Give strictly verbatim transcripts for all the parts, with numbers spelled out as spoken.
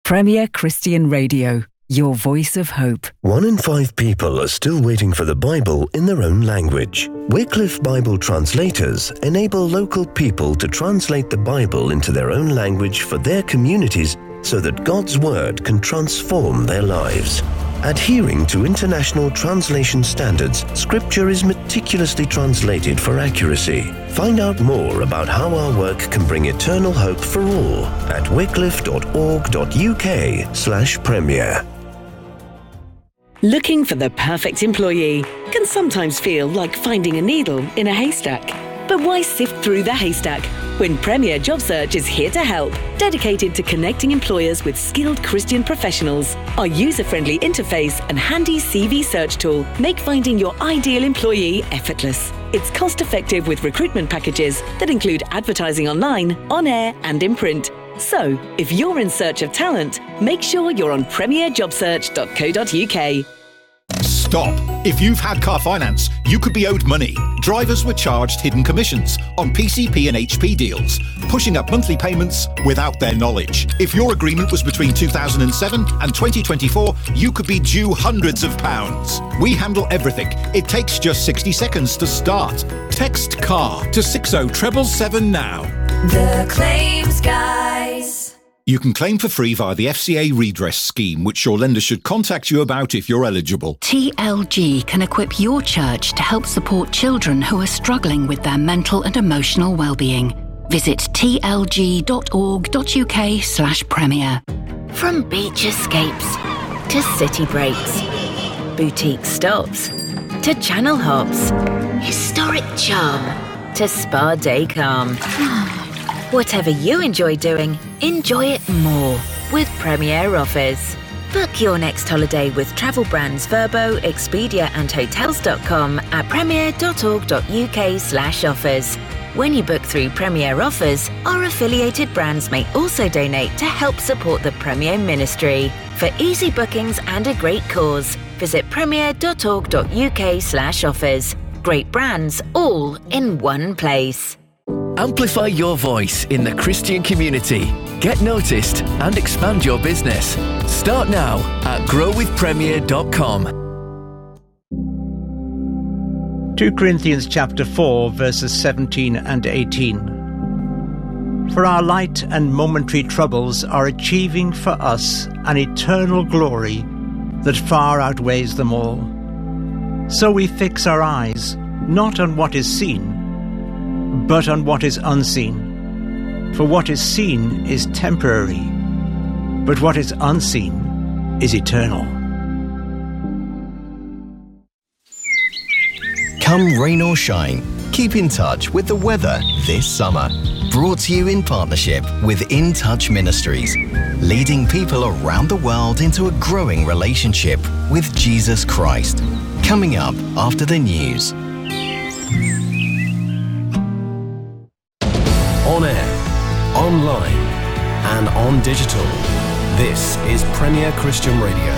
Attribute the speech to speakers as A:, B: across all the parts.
A: Premier Christian Radio, your voice of hope.
B: One in five people are still waiting for the Bible in their own language. Wycliffe Bible translators enable local people to translate the Bible into their own language for their communities so that God's Word can transform their lives. Adhering to international translation standards, Scripture is meticulously translated for accuracy. Find out more about how our work can bring eternal hope for all at wycliffe.org.uk slash premier.
C: Looking for the perfect employee can sometimes feel like finding a needle in a haystack. But why sift through the haystack when Premier Job Search is here to help, dedicated to connecting employers with skilled Christian professionals? Our user-friendly interface and handy C V search tool make finding your ideal employee effortless. It's cost-effective with recruitment packages that include advertising online, on air and in print. So, if you're in search of talent, make sure you're on premier job search dot co dot uk.
D: Stop. If you've had car finance, you could be owed money. Drivers were charged hidden commissions on P C P and H P deals, pushing up monthly payments without their knowledge. If your agreement was between two thousand seven and twenty twenty-four, you could be due hundreds of pounds. We handle everything. It takes just sixty seconds to start. Text CAR to six oh seven seven now.
E: The Claims Guys.
D: You can claim for free via the F C A redress scheme, which your lender should contact you about if you're eligible.
F: T L G can equip your church to help support children who are struggling with their mental and emotional well-being. Visit tlg.org.uk slash premier.
G: From beach escapes to city breaks, boutique stops to channel hops, historic charm to spa day calm. Whatever you enjoy doing, enjoy it more with Premier Offers. Book your next holiday with travel brands Vrbo, Expedia and Hotels dot com at premier.org.uk slash offers. When you book through Premier Offers, our affiliated brands may also donate to help support the Premier Ministry. For easy bookings and a great cause, visit premier.org.uk slash offers. Great brands all in one place.
H: Amplify your voice in the Christian community. Get noticed and expand your business. Start now at grow with premier dot com.
I: Second Corinthians chapter four, verses seventeen and eighteen. For our light and momentary troubles are achieving for us an eternal glory that far outweighs them all. So we fix our eyes not on what is seen, but on what is unseen. For what is seen is temporary, but what is unseen is eternal.
J: Come rain or shine, keep in touch with the weather this summer. Brought to you in partnership with In Touch Ministries, leading people around the world into a growing relationship with Jesus Christ. Coming up after the news.
B: On air, online, and on digital. This is Premier Christian Radio.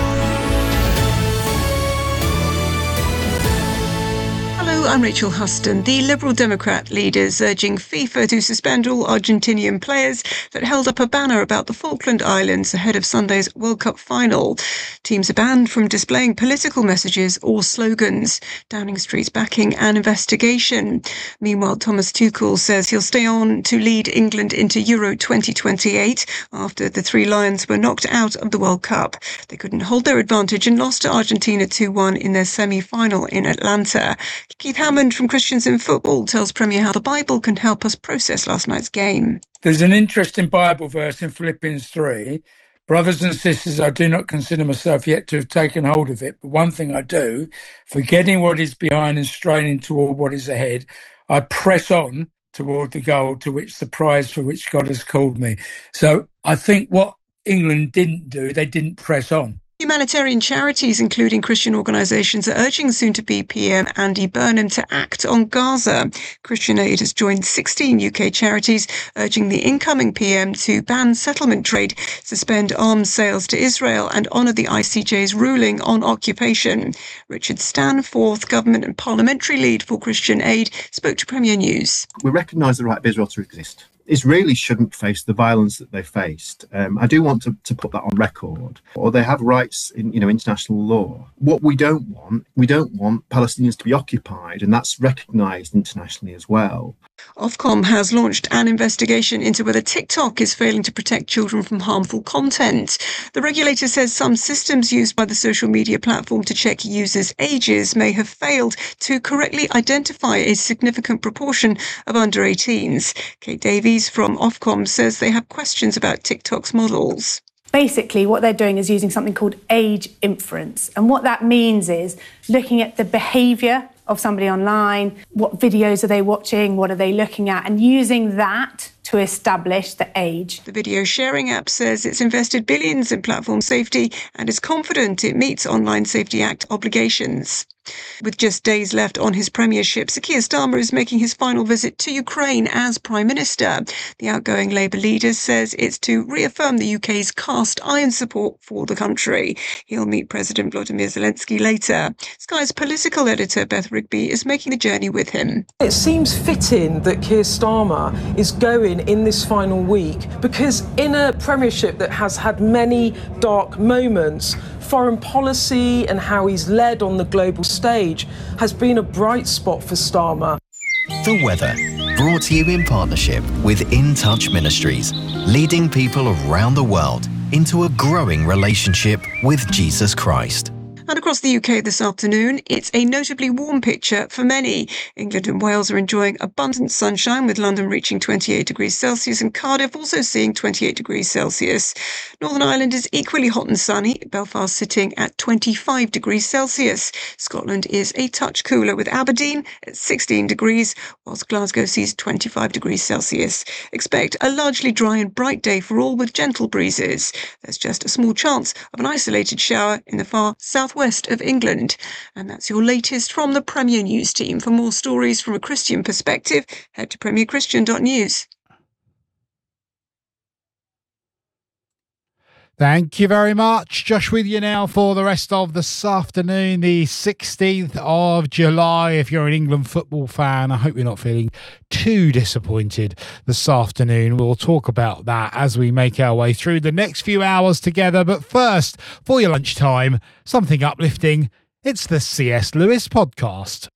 K: Hello, I'm Rachel Huston. The Liberal Democrat leaders urging FIFA to suspend all Argentinian players that held up a banner about the Falkland Islands ahead of Sunday's World Cup final. Teams are banned from displaying political messages or slogans. Downing Street's backing an investigation. Meanwhile, Thomas Tuchel says he'll stay on to lead England into Euro twenty twenty-eight after the Three Lions were knocked out of the World Cup. They couldn't hold their advantage and lost to Argentina two one in their semi-final in Atlanta. Keith Hammond from Christians in Football tells Premier how the Bible can help us process last night's game.
L: There's an interesting Bible verse in Philippians three. Brothers and sisters, I do not consider myself yet to have taken hold of it, but one thing I do, forgetting what is behind and straining toward what is ahead, I press on toward the goal to which the prize for which God has called me. So I think what England didn't do, they didn't press on.
K: Humanitarian charities, including Christian organisations, are urging soon-to-be P M Andy Burnham to act on Gaza. Christian Aid has joined sixteen U K charities, urging the incoming P M to ban settlement trade, suspend arms sales to Israel and honour the I C J's ruling on occupation. Richard Stanforth, government and parliamentary lead for Christian Aid, spoke to Premier News.
M: We recognise the right of Israel to exist. Israelis shouldn't face the violence that they faced. Um, I do want to, to put that on record. Or they have rights in, you know, international law. What we don't want, we don't want Palestinians to be occupied, and that's recognised internationally as well.
K: Ofcom has launched an investigation into whether TikTok is failing to protect children from harmful content. The regulator says some systems used by the social media platform to check users' ages may have failed to correctly identify a significant proportion of under eighteens. Kate Davies from Ofcom says they have questions about TikTok's models.
N: Basically, what they're doing is using something called age inference. And what that means is looking at the behaviour of somebody online, what videos are they watching, what are they looking at, and using that to establish the age.
K: The video sharing app says it's invested billions in platform safety and is confident it meets Online Safety Act obligations. With just days left on his premiership, Sir Keir Starmer is making his final visit to Ukraine as Prime Minister. The outgoing Labour leader says it's to reaffirm the U K's cast iron support for the country. He'll meet President Volodymyr Zelensky later. Sky's political editor Beth Rigby is making the journey with him.
O: It seems fitting that Keir Starmer is going in this final week because in a premiership that has had many dark moments, foreign policy and how he's led on the global stage has been a bright spot for Starmer.
J: The weather, brought to you in partnership with In Touch Ministries, leading people around the world into a growing relationship with Jesus Christ.
K: And across the U K this afternoon, it's a notably warm picture for many. England and Wales are enjoying abundant sunshine, with London reaching twenty-eight degrees Celsius and Cardiff also seeing twenty-eight degrees Celsius. Northern Ireland is equally hot and sunny, Belfast sitting at twenty-five degrees Celsius. Scotland is a touch cooler, with Aberdeen at sixteen degrees, whilst Glasgow sees twenty-five degrees Celsius. Expect a largely dry and bright day for all, with gentle breezes. There's just a small chance of an isolated shower in the far south west of England. And that's your latest from the Premier News team. For more stories from a Christian perspective, head to premier christian dot news.
P: Thank you very much. Josh with you now for the rest of this afternoon, the sixteenth of July. If you're an England football fan, I hope you're not feeling too disappointed this afternoon. We'll talk about that as we make our way through the next few hours together. But first, for your lunchtime, something uplifting. It's the C S Lewis podcast.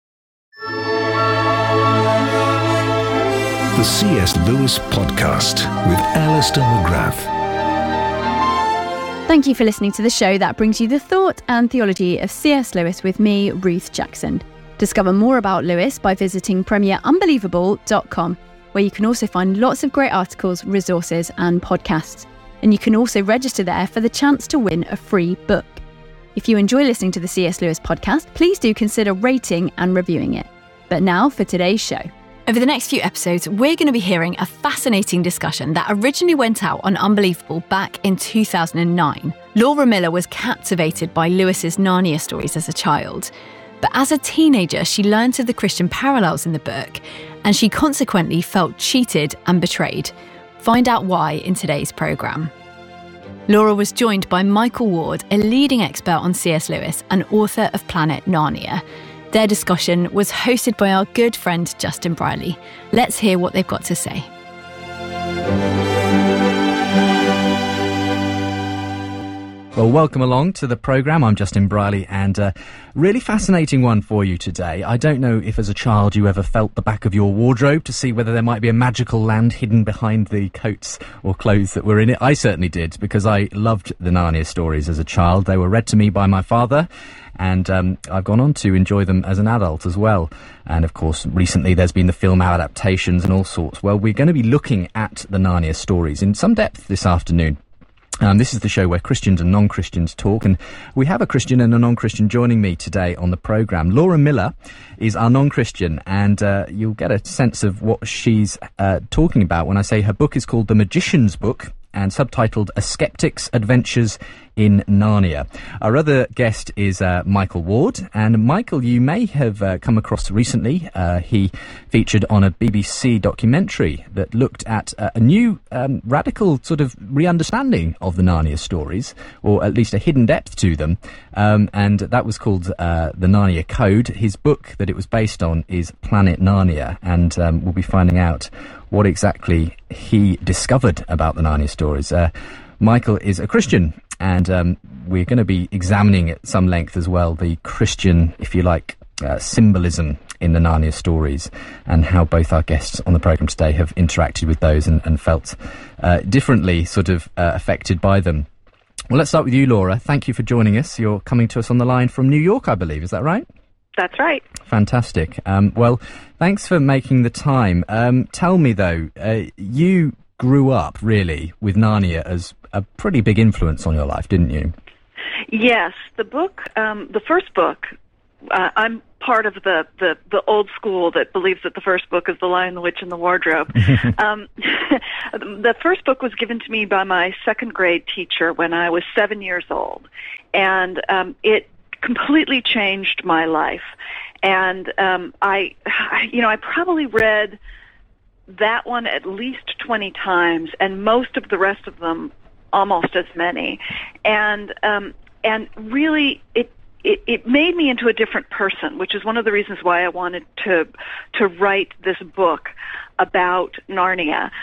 B: The C S Lewis podcast with Alistair McGrath.
Q: Thank you for listening to the show that brings you the thought and theology of C S Lewis with me, Ruth Jackson. Discover more about Lewis by visiting premier unbelievable dot com, where you can also find lots of great articles, resources and podcasts. And you can also register there for the chance to win a free book. If you enjoy listening to the C S Lewis podcast, please do consider rating and reviewing it. But now for today's show. Over the next few episodes, we're going to be hearing a fascinating discussion that originally went out on Unbelievable back in two thousand nine. Laura Miller was captivated by Lewis's Narnia stories as a child. But as a teenager, she learnt of the Christian parallels in the book, and she consequently felt cheated and betrayed. Find out why in today's programme. Laura was joined by Michael Ward, a leading expert on C S Lewis and author of Planet Narnia. Their discussion was hosted by our good friend Justin Briley. Let's hear what they've got to say.
R: Well, welcome along to the programme. I'm Justin Briley, and a really fascinating one for you today. I don't know if as a child you ever felt the back of your wardrobe to see whether there might be a magical land hidden behind the coats or clothes that were in it. I certainly did, because I loved the Narnia stories as a child. They were read to me by my father, and um, I've gone on to enjoy them as an adult as well. And of course, recently there's been the film adaptations and all sorts. Well, we're going to be looking at the Narnia stories in some depth this afternoon. Um, this is the show where Christians and non-Christians talk, and we have a Christian and a non-Christian joining me today on the programme. Laura Miller is our non-Christian, and uh, you'll get a sense of what she's uh, talking about when I say her book is called The Magician's Book and subtitled A Skeptic's Adventures in Narnia. Our other guest is uh, Michael Ward, and Michael, you may have uh, come across recently. Uh, he featured on a B B C documentary that looked at uh, a new um, radical sort of re-understanding of the Narnia stories, or at least a hidden depth to them, um, and that was called uh, The Narnia Code. His book that it was based on is Planet Narnia, and um, we'll be finding out what exactly he discovered about the Narnia stories. Uh, Michael is a Christian, and um, we're going to be examining at some length as well the Christian, if you like, uh, symbolism in the Narnia stories, and how both our guests on the programme today have interacted with those and, and felt uh, differently sort of uh, affected by them. Well, let's start with you, Laura. Thank you for joining us. You're coming to us on the line from New York, I believe. Is that right?
S: That's right.
R: Fantastic. Um, well, thanks for making the time. Um, tell me, though, uh, you grew up, really, with Narnia as a pretty big influence on your life, didn't you?
S: Yes. The book, um, the first book, uh, I'm part of the, the, the old school that believes that the first book is The Lion, the Witch, and the Wardrobe. um, the first book was given to me by my second grade teacher when I was seven years old, and um, it completely changed my life. And um, I, you know, I probably read that one at least twenty times, and most of the rest of them almost as many. And um, and really, it. It, it made me into a different person, which is one of the reasons why I wanted to to write this book about Narnia.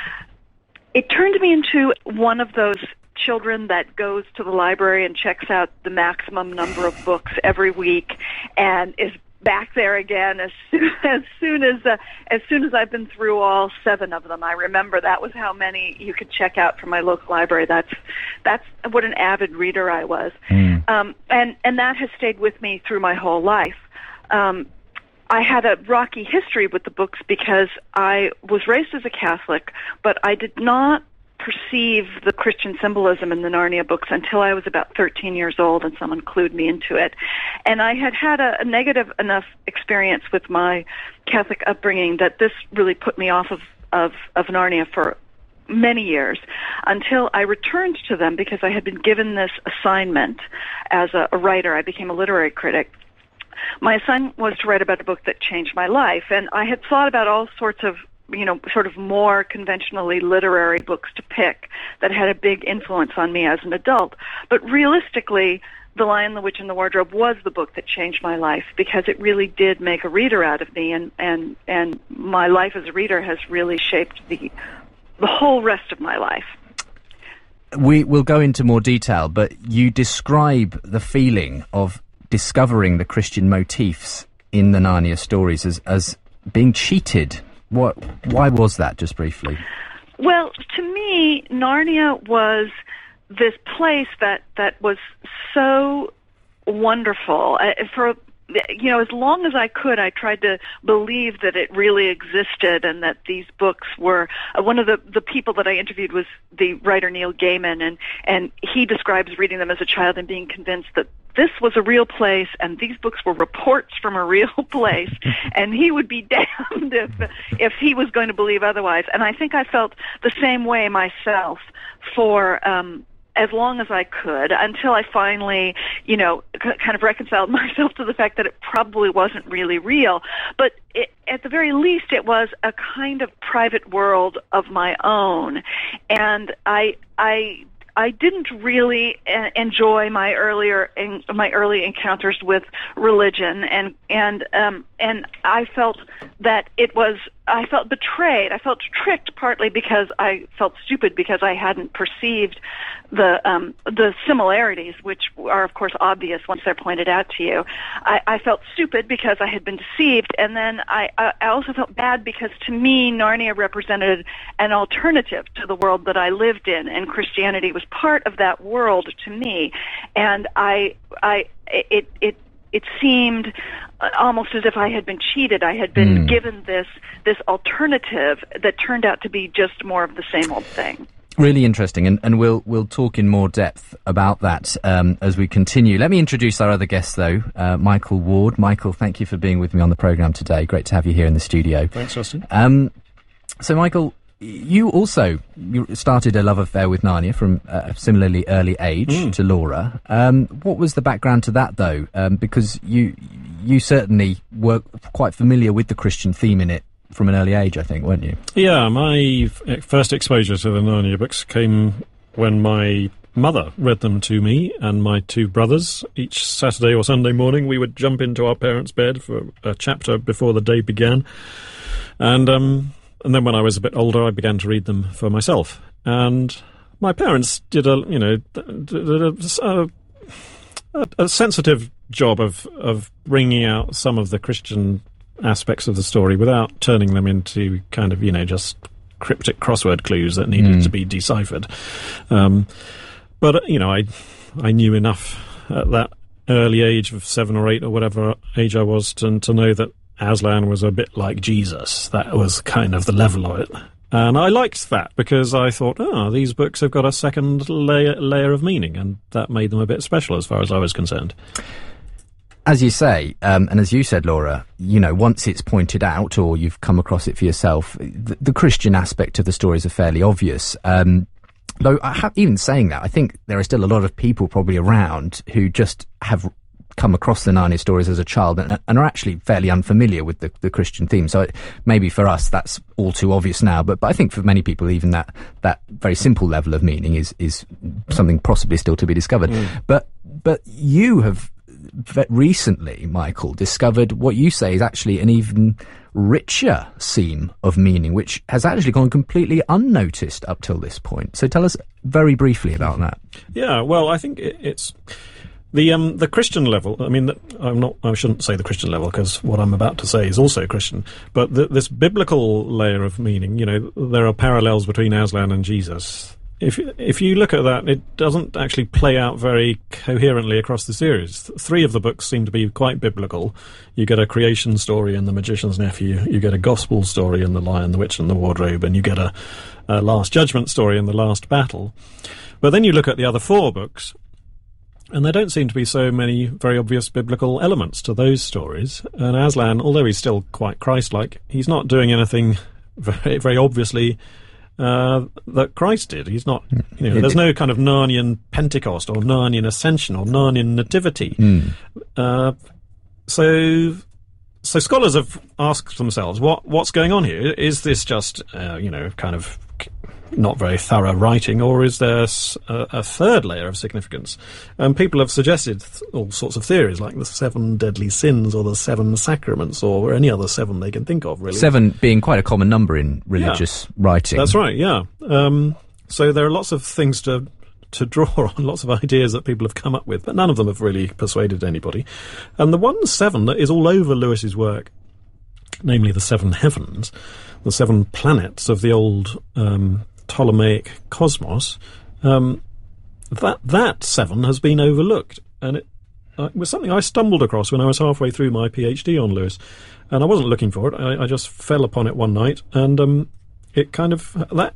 S: It turned me into one of those children that goes to the library and checks out the maximum number of books every week, and is back there again as soon as soon as uh, as soon as I've been through all seven of them. I remember that was how many you could check out from my local library. That's that's what an avid reader I was, mm. um, and and that has stayed with me through my whole life. Um, I had a rocky history with the books because I was raised as a Catholic, but I did not perceive the Christian symbolism in the Narnia books until I was about thirteen years old, and someone clued me into it. And I had had a, a negative enough experience with my Catholic upbringing that this really put me off of, of, of Narnia for many years, until I returned to them because I had been given this assignment as a, a writer. I became a literary critic. My assignment was to write about a book that changed my life, and I had thought about all sorts of you know, sort of more conventionally literary books to pick that had a big influence on me as an adult. But realistically, The Lion, the Witch, and the Wardrobe was the book that changed my life, because it really did make a reader out of me, and, and, and my life as a reader has really shaped the, the whole rest of my life.
R: We will go into more detail, but you describe the feeling of discovering the Christian motifs in the Narnia stories as, as being cheated. What? Why was that, just briefly?
S: Well, to me, Narnia was this place that, that was so wonderful. Uh, for you know, as long as I could, I tried to believe that it really existed and that these books were. Uh, one of the, the people that I interviewed was the writer Neil Gaiman, and, and he describes reading them as a child and being convinced that this was a real place, and these books were reports from a real place, and he would be damned if if he was going to believe otherwise. And I think I felt the same way myself for um, as long as I could, until I finally, you know, c- kind of reconciled myself to the fact that it probably wasn't really real. But it, at the very least, it was a kind of private world of my own, and I I. I didn't really uh, enjoy my earlier in, my early encounters with religion, and and um, and I felt that it was I felt betrayed. I felt tricked, partly because I felt stupid because I hadn't perceived the um, the similarities, which are of course obvious once they're pointed out to you. I, I felt stupid because I had been deceived, and then I, I also felt bad because to me Narnia represented an alternative to the world that I lived in, and Christianity was part of that world to me, and I, I, it, it, it seemed almost as if I had been cheated. I had been mm. given this, this alternative that turned out to be just more of the same old thing.
R: Really interesting, and, and we'll we'll talk in more depth about that um, as we continue. Let me introduce our other guest, though, uh, Michael Ward. Michael, thank you for being with me on the programme today. Great to have you here in the studio.
T: Thanks, Justin.
R: Um, so, Michael, you also you started a love affair with Narnia from a similarly early age mm. to Laura. Um, what was the background to that, though? Um, because you you certainly were quite familiar with the Christian theme in it from an early age, I think, weren't you?
T: Yeah, my f- first exposure to the Narnia books came when my mother read them to me and my two brothers. Each Saturday or Sunday morning we would jump into our parents' bed for a chapter before the day began. And um, and then when I was a bit older, I began to read them for myself. And my parents did a, you know, did a, a, a sensitive job of of bringing out some of the Christian aspects of the story without turning them into kind of, you know, just cryptic crossword clues that needed mm. to be deciphered. Um, but, you know, I I knew enough at that early age of seven or eight or whatever age I was to, to know that Aslan was a bit like Jesus. That was kind of the level of it. And I liked that because I thought, oh, these books have got a second layer, layer of meaning, and that made them a bit special as far as I was concerned.
R: As you say, um, and as you said, Laura, you know, once it's pointed out or you've come across it for yourself, the, the Christian aspect of the stories are fairly obvious. Um, though, I have, even saying that, I think there are still a lot of people probably around who just have come across the Narnia stories as a child and, and are actually fairly unfamiliar with the, the Christian theme. So it, maybe for us that's all too obvious now, but, but I think for many people even that that very simple level of meaning is is something possibly still to be discovered. Mm. But but you have recently, Michael, discovered what you say is actually an even richer seam of meaning, which has actually gone completely unnoticed up till this point. So tell us very briefly about that.
T: Yeah, well, I think it, it's the um, the Christian level. I mean, I'm not. I shouldn't say the Christian level because what I'm about to say is also Christian. But the, this biblical layer of meaning, you know, there are parallels between Aslan and Jesus. If if you look at that, it doesn't actually play out very coherently across the series. Three of the books seem to be quite biblical. You get a creation story in The Magician's Nephew, you get a gospel story in The Lion, the Witch and the Wardrobe, and you get a, a Last Judgment story in The Last Battle. But then you look at the other four books, and there don't seem to be so many very obvious biblical elements to those stories. And Aslan, although he's still quite Christ-like, he's not doing anything very, very obviously Uh, that Christ did. He's not, you know, there's no kind of Narnian Pentecost or Narnian Ascension or Narnian Nativity. Mm. Uh, so, so scholars have asked themselves, what what's going on here? Is this just, uh, you know, kind of not very thorough writing, or is there a, a third layer of significance? And people have suggested all sorts of theories, like the seven deadly sins or the seven sacraments or any other seven they can think of, really.
R: Seven being quite a common number in religious
T: yeah,
R: writing.
T: That's right, yeah. Um, so there are lots of things to to draw on, lots of ideas that people have come up with, but none of them have really persuaded anybody. And the one seven that is all over Lewis's work, namely the seven heavens, the seven planets of the old um, Ptolemaic cosmos, um, that that seven has been overlooked, and it, uh, it was something I stumbled across when I was halfway through my PhD on Lewis, and I wasn't looking for it. I, I just fell upon it one night, and um, it kind of that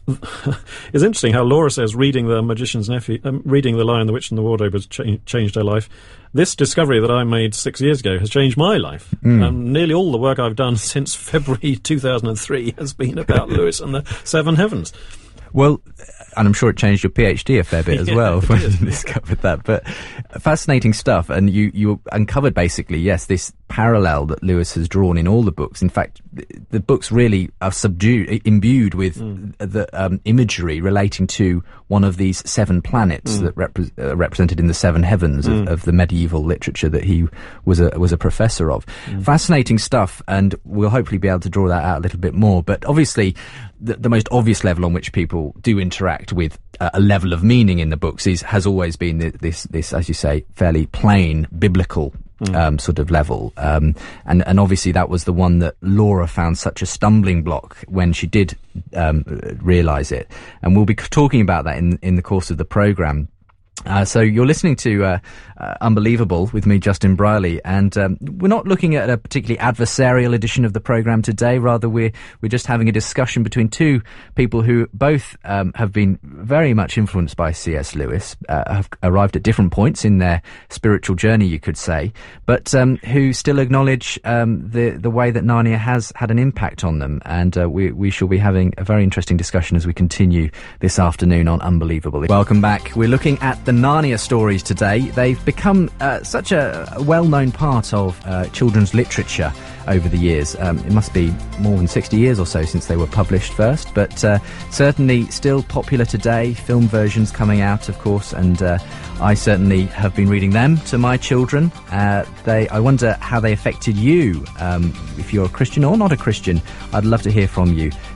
T: is interesting. How Laura says reading The Magician's Nephew, um, reading The Lion, the Witch, and the Wardrobe has cha- changed her life. This discovery that I made six years ago has changed my life. Mm. Um, nearly all the work I've done since February two thousand three has been about Lewis and the Seven Heavens.
R: Well, and I'm sure it changed your PhD a fair bit as
T: yeah,
R: well when you discovered that. But fascinating stuff. And you, you uncovered basically, yes, this parallel that Lewis has drawn in all the books. In fact, the, the books really are subdued, imbued with mm. the um, imagery relating to one of these seven planets mm. that repre- uh, represented in the seven heavens mm. of, of the medieval literature that he was a was a professor of. Mm. Fascinating stuff, and we'll hopefully be able to draw that out a little bit more. But obviously, the, the most obvious level on which people do interact with uh, a level of meaning in the books is has always been the, this, this, as you say, fairly plain biblical mm. um, sort of level. Um, and, and obviously that was the one that Laura found such a stumbling block when she did um, realise it. And we'll be talking about that in, in the course of the programme. Uh, so you're listening to uh, uh, Unbelievable with me, Justin Brierley, and um, we're not looking at a particularly adversarial edition of the programme today. Rather, we're we're just having a discussion between two people who both um, have been very much influenced by C S Lewis, uh, have arrived at different points in their spiritual journey, you could say, but um, who still acknowledge um, the the way that Narnia has had an impact on them. And uh, we we shall be having a very interesting discussion as we continue this afternoon on Unbelievable. Welcome back. We're looking at the Narnia stories today. They've become uh, such a well-known part of uh, children's literature over the years. Um, it must be more than sixty years or so since they were published first, but uh, certainly still popular today. Film versions coming out, of course, and uh, I certainly have been reading them to my children. Uh, they, I wonder how they affected you. Um, if you're a Christian or not a Christian, I'd love to hear from you.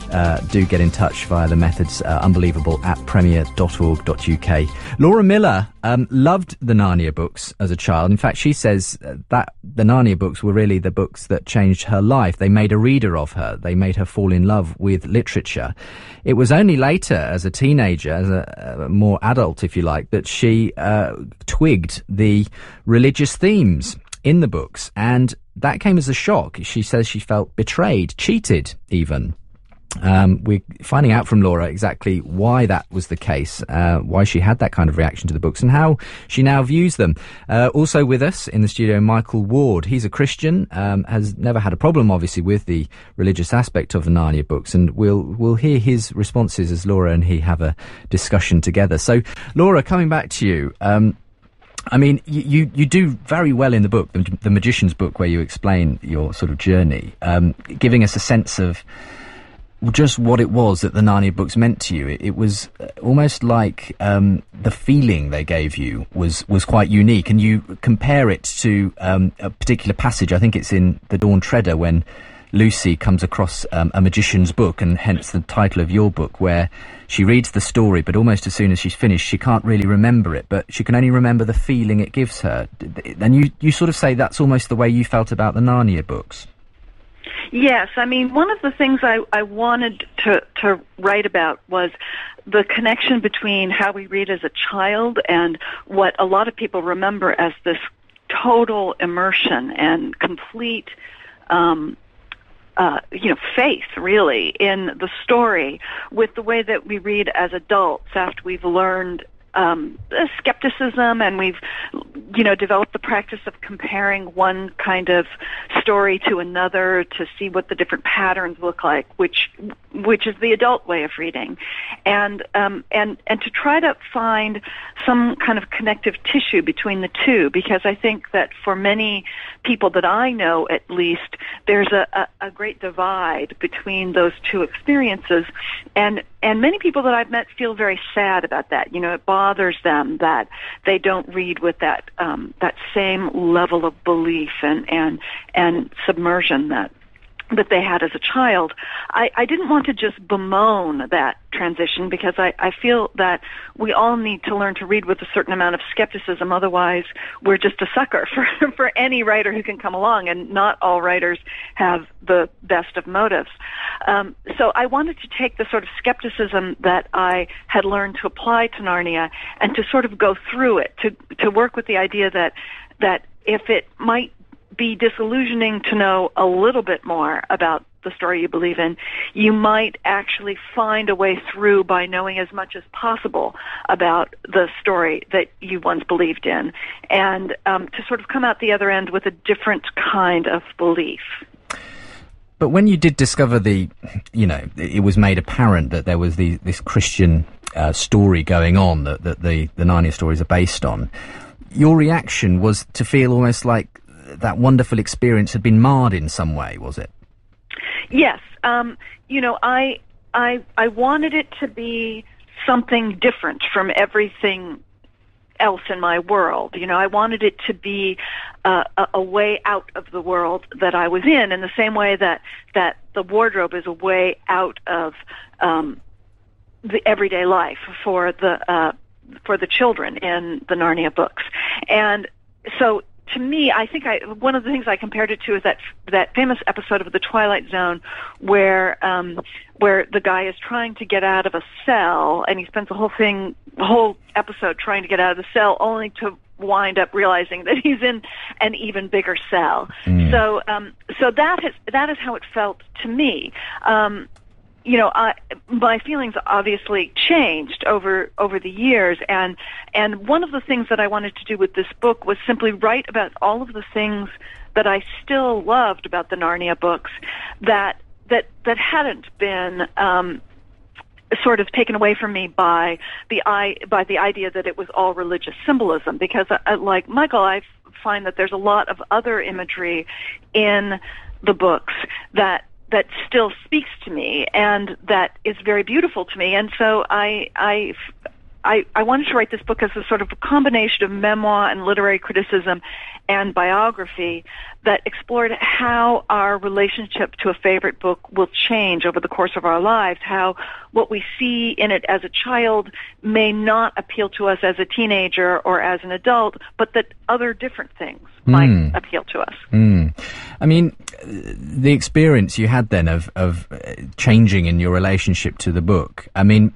R: uh, do get in touch via the methods uh, unbelievable at premier dot org dot U K. Laura Miller um, loved the Narnia books as a child. In fact, she says that the Narnia books were really the books that changed her life. They made a reader of her. They made her fall in love with literature. It was only later, as a teenager, as a, a more adult, if you like, that she uh, twigged the religious themes in the books, and that came as a shock. She says she felt betrayed, cheated even. Um, we're finding out from Laura exactly why that was the case, uh, why she had that kind of reaction to the books, and how she now views them. Uh, also with us in the studio, Michael Ward. He's a Christian, um, has never had a problem, obviously, with the religious aspect of the Narnia books, and we'll we'll hear his responses as Laura and he have a discussion together. So, Laura, coming back to you. Um, I mean, you, you do very well in the book, the, the Magician's Book, where you explain your sort of journey, um, giving us a sense of just what it was that the Narnia books meant to you. It, it was almost like um, the feeling they gave you was, was quite unique, and you compare it to um, a particular passage. I think it's in The Dawn Treader, when Lucy comes across um, a magician's book, and hence the title of your book, where she reads the story, but almost as soon as she's finished, she can't really remember it, but she can only remember the feeling it gives her. And you, you sort of say that's almost the way you felt about the Narnia books.
S: Yes, I mean, one of the things I, I wanted to, to write about was the connection between how we read as a child and what a lot of people remember as this total immersion and complete um Uh, you know, faith, really, in the story with the way that we read as adults after we've learned um, skepticism and we've, you know, developed the practice of comparing one kind of story to another to see what the different patterns look like, which which is the adult way of reading. And um, and and to try to find some kind of connective tissue between the two, because I think that for many people that I know, at least, there's a, a, a great divide between those two experiences. And and many people that I've met feel very sad about that. You know, it bothers them that they don't read with that um, that same level of belief and and and submersion that that they had as a child. I, I didn't want to just bemoan that transition, because I, I feel that we all need to learn to read with a certain amount of skepticism. Otherwise, we're just a sucker for, for any writer who can come along, and not all writers have the best of motives. Um, so I wanted to take the sort of skepticism that I had learned to apply to Narnia and to sort of go through it, to, to work with the idea that, that if it might be disillusioning to know a little bit more about the story you believe in, you might actually find a way through by knowing as much as possible about the story that you once believed in, and um, to sort of come out the other end with a different kind of belief.
R: But when you did discover the, you know, it was made apparent that there was the, this Christian uh, story going on that, that the, the Narnia stories are based on, your reaction was to feel almost like that wonderful experience had been marred in some way, was it?
S: Yes. Um, you know, I, I, I wanted it to be something different from everything else in my world. You know, I wanted it to be uh, a, a way out of the world that I was in, in the same way that, that the wardrobe is a way out of um, the everyday life for the uh, for the children in the Narnia books. And so, to me, I think I, one of the things I compared it to is that that famous episode of The Twilight Zone, where um, where the guy is trying to get out of a cell, and he spends the whole thing, the whole episode, trying to get out of the cell, only to wind up realizing that he's in an even bigger cell. Mm. So, um, so that is that is how it felt to me. Um, You know, I, my feelings obviously changed over over the years, and and one of the things that I wanted to do with this book was simply write about all of the things that I still loved about the Narnia books that that that hadn't been um, sort of taken away from me by the I by the idea that it was all religious symbolism. Because, I, like Michael, I find that there's a lot of other imagery in the books that. that still speaks to me and that is very beautiful to me. And so I, I, I, I wanted to write this book as a sort of a combination of memoir and literary criticism and biography that explored how our relationship to a favorite book will change over the course of our lives, how what we see in it as a child may not appeal to us as a teenager or as an adult, but that other different things might mm. appeal to us.
R: Mm. I mean, the experience you had then of, of changing in your relationship to the book, I mean,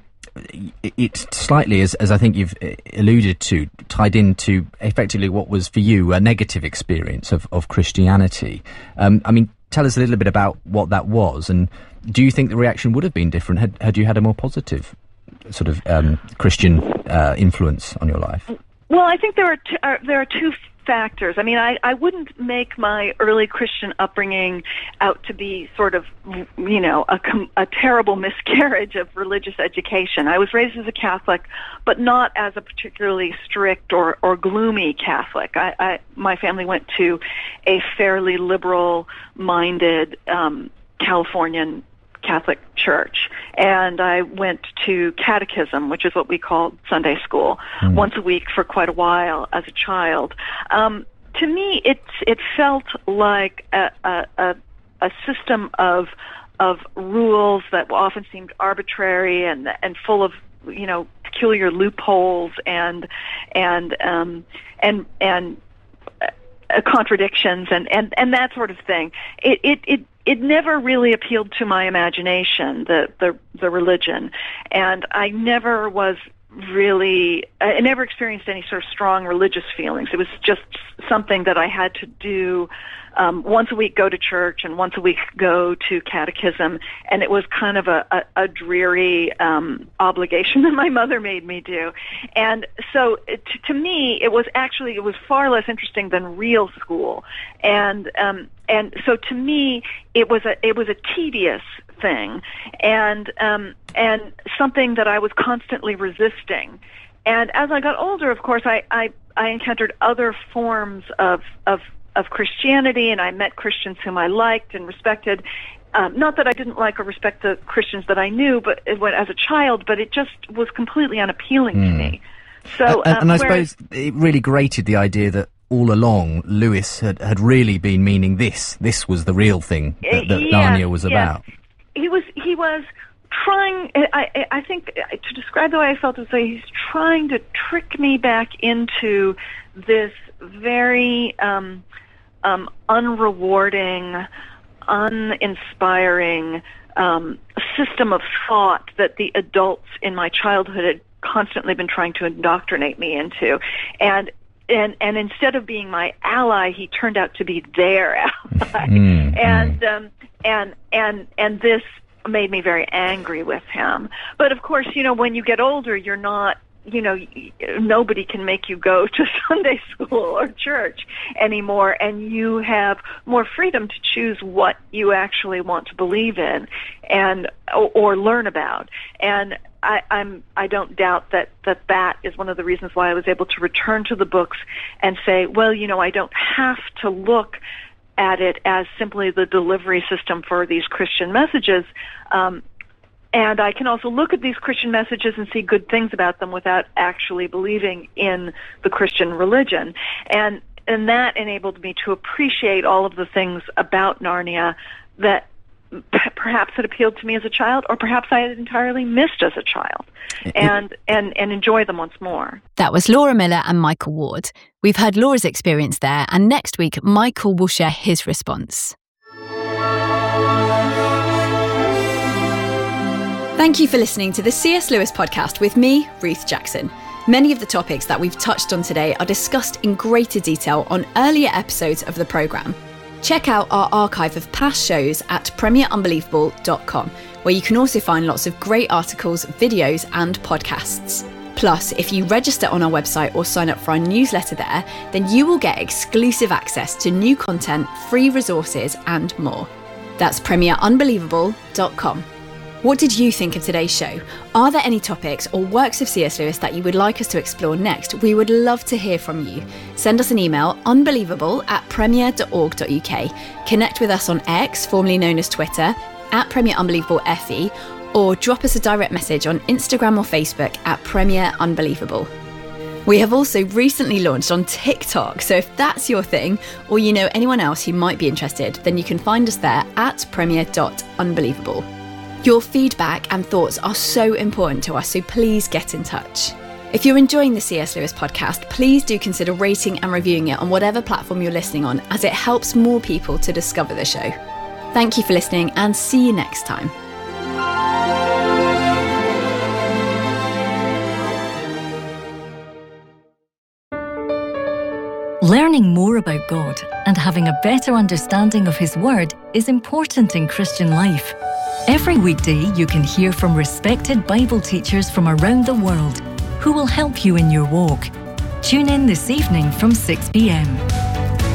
R: it slightly, as, as I think you've alluded to, tied into effectively what was for you a negative experience of, of Christianity. Um, I mean, tell us a little bit about what that was, and do you think the reaction would have been different had, had you had a more positive sort of um, Christian uh, influence on your life?
S: Well, I think there are two, uh, there are two factors. I mean, I, I wouldn't make my early Christian upbringing out to be sort of, you know, a, a terrible miscarriage of religious education. I was raised as a Catholic, but not as a particularly strict or, or gloomy Catholic. I, I, my family went to a fairly liberal-minded um, Californian Catholic church, and I went to catechism, which is what we called Sunday school, mm. once a week for quite a while as a child. Um, to me, it it felt like a, a, a, a system of of rules that often seemed arbitrary and and full of, you know, peculiar loopholes and and um, and and uh, contradictions and, and, and that sort of thing. It it it. It never really appealed to my imagination, the, the the religion, and I never was really, I never experienced any sort of strong religious feelings. It was just something that I had to do um, once a week, go to church, and once a week go to catechism, and it was kind of a, a, a dreary um, obligation that my mother made me do. And so it, to me, it was actually, it was far less interesting than real school. And um, and so to me, it was a it was a tedious thing, and um, and something that I was constantly resisting. And as I got older, of course, I I, I encountered other forms of of of Christianity, and I met Christians whom I liked and respected. Um, not that I didn't like or respect the Christians that I knew, but it went as a child, but it just was completely unappealing mm. to me. So,
R: and,
S: um,
R: and I
S: whereas,
R: suppose it really grated the idea that all along Lewis had, had really been meaning this. This was the real thing that, that
S: yes,
R: Narnia was
S: yes.
R: about.
S: He was he was trying. I I think to describe the way I felt is that he's trying to trick me back into this very um, um, unrewarding, uninspiring um, system of thought that the adults in my childhood had constantly been trying to indoctrinate me into, and. And, and instead of being my ally, he turned out to be their ally, mm, and mm. Um, and and and this made me very angry with him. But of course, you know, when you get older, you're not, you know, nobody can make you go to Sunday school or church anymore, and you have more freedom to choose what you actually want to believe in, and or, or learn about. And I, I'm, I don't doubt that, that that is one of the reasons why I was able to return to the books and say, well, you know, I don't have to look at it as simply the delivery system for these Christian messages. Um, and I can also look at these Christian messages and see good things about them without actually believing in the Christian religion. And, and that enabled me to appreciate all of the things about Narnia that perhaps had appealed to me as a child, or perhaps I had entirely missed as a child, and and and enjoy them once more.
Q: That was Laura Miller and Michael Ward. We've heard Laura's experience there, and next week Michael will share his response. Thank you for listening to the C S Lewis podcast with me, Ruth Jackson. Many of the topics that we've touched on today are discussed in greater detail on earlier episodes of the programme. Check out our archive of past shows at premier unbelievable dot com, where you can also find lots of great articles, videos and podcasts. Plus, if you register on our website or sign up for our newsletter there, then you will get exclusive access to new content, free resources and more. That's premier unbelievable dot com. What did you think of today's show? Are there any topics or works of C S Lewis that you would like us to explore next? We would love to hear from you. Send us an email, unbelievable at premier dot org dot uk. Connect with us on X, formerly known as Twitter, at Premier Unbelievable F E, or drop us a direct message on Instagram or Facebook at Premier Unbelievable. We have also recently launched on TikTok, so if that's your thing, or you know anyone else who might be interested, then you can find us there at premier dot unbelievable. Your feedback and thoughts are so important to us, so please get in touch. If you're enjoying the C S Lewis podcast, please do consider rating and reviewing it on whatever platform you're listening on, as it helps more people to discover the show. Thank you for listening, and see you next time.
U: Learning more about God and having a better understanding of His Word is important in Christian life. Every weekday you can hear from respected Bible teachers from around the world who will help you in your walk. Tune in this evening from six p m.